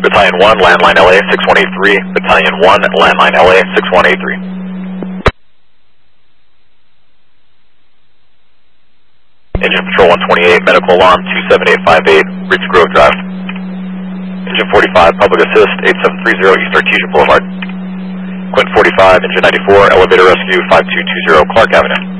Battalion 1, landline LA 6183. Battalion 1, landline LA 6183. Engine Patrol 128, medical alarm 27858, Ridge Grove Drive. Engine 45, public assist 8730 East Artesia Boulevard. Quint 45, engine 94, elevator rescue 5220 Clark Avenue.